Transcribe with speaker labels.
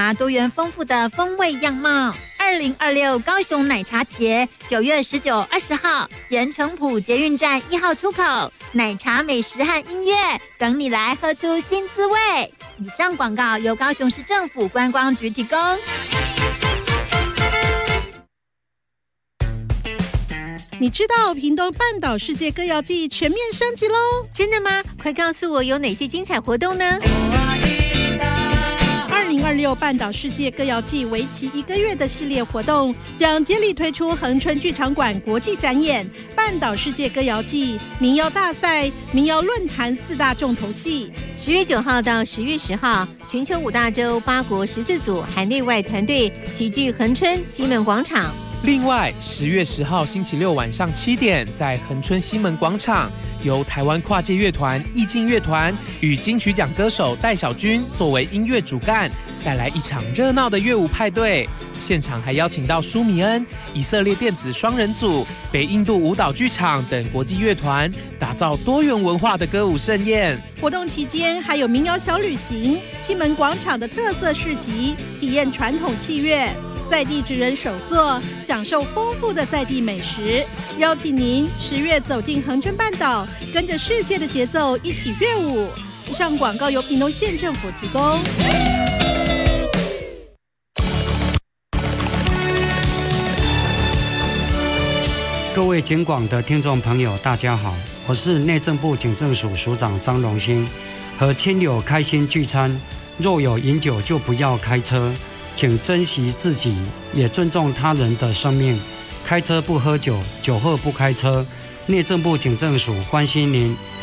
Speaker 1: 茶多元丰富的风味样貌。2026高雄奶茶节9月19、20号，盐城埔捷运站1号出口，奶茶美食和音乐等你来喝出新滋味。以上广告由高雄市政府观光局提供。
Speaker 2: 你知道屏东半岛世界歌谣季全面升级喽？
Speaker 1: 真的吗？快告诉我有哪些精彩活动呢
Speaker 2: ？2026半岛世界歌谣季为期1个月的系列活动，将接力推出恒春剧场馆国际展演、半岛世界歌谣季、民谣大赛、民谣论坛4大重头戏。
Speaker 1: 10月9号到10月10号，全球5大洲8国14组海内外团队齐聚恒春西门广场。
Speaker 3: 另外，10月10号星期六晚上7点，在恒春西门广场，由台湾跨界乐团意境乐团与金曲奖歌手戴小军作为音乐主干，带来一场热闹的乐舞派对。现场还邀请到舒米恩、以色列电子双人组、北印度舞蹈剧场等国际乐团，打造多元文化的歌舞盛宴。
Speaker 2: 活动期间还有民谣小旅行、西门广场的特色市集，体验传统器乐。在地职人手作，享受丰富的在地美食。邀请您10月走进恒春半岛，跟着世界的节奏一起乐舞。以上广告由屏东县政府提供。
Speaker 4: 各位警广的听众朋友，大家好，我是内政部警政署署长张荣兴。和亲友开心聚餐，若有饮酒就不要开车。请珍惜自己，也尊重他人的生命。开车不喝酒，酒后不开车。内政部警政署关心您。